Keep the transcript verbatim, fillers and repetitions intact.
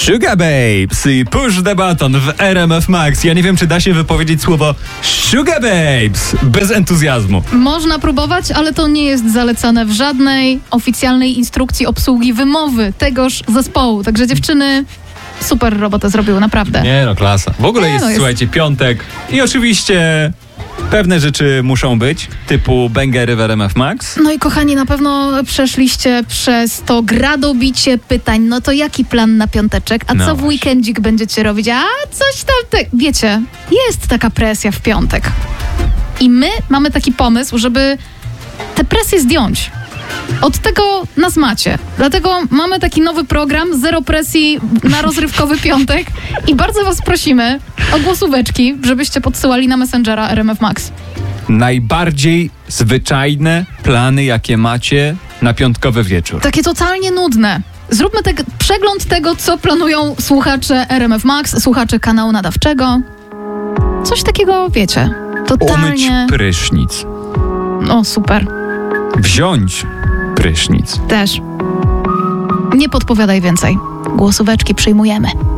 Sugababes i Push the Button w R M F Max. Ja nie wiem, czy da się wypowiedzieć słowo Sugababes bez entuzjazmu. Można próbować, ale to nie jest zalecane w żadnej oficjalnej instrukcji obsługi wymowy tegoż zespołu. Także dziewczyny super robotę zrobiły, naprawdę. Nie no, klasa. W ogóle Nie, jest, no jest, słuchajcie, piątek i oczywiście pewne rzeczy muszą być, typu bangery w R M F Max. No i kochani, na pewno przeszliście przez to gradobicie pytań. No to jaki plan na piąteczek? A No co w właśnie. weekendzik będziecie robić? A coś tam, te... wiecie, jest taka presja w piątek. I my mamy taki pomysł, żeby tę presję zdjąć. Od tego nas macie. Dlatego mamy taki nowy program, zero presji na rozrywkowy piątek i bardzo was prosimy o głosóweczki, żebyście podsyłali na Messengera R M F Max. Najbardziej zwyczajne plany, jakie macie na piątkowy wieczór. Takie totalnie nudne. Zróbmy te, przegląd tego, co planują słuchacze R M F Max, słuchacze kanału nadawczego. Coś takiego, wiecie, totalnie... Umyć prysznic. O, super. Wziąć prysznic. Też. Nie podpowiadaj więcej. Głosóweczki przyjmujemy.